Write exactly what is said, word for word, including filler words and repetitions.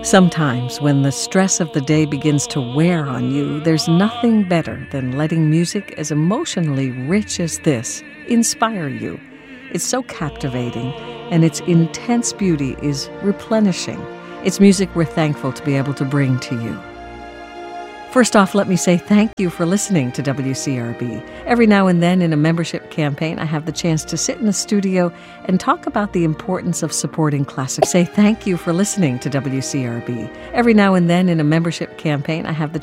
Sometimes, when the stress of the day begins to wear on you, there's nothing better than letting music as emotionally rich as this inspire you. It's so captivating, and its intense beauty is replenishing. It's music we're thankful to be able to bring to you. First off, let me say thank you for listening to W C R B. Every now and then in a membership campaign, I have the chance to sit in the studio and talk about the importance of supporting classic. Say thank you for listening to W C R B. Every now and then in a membership campaign, I have the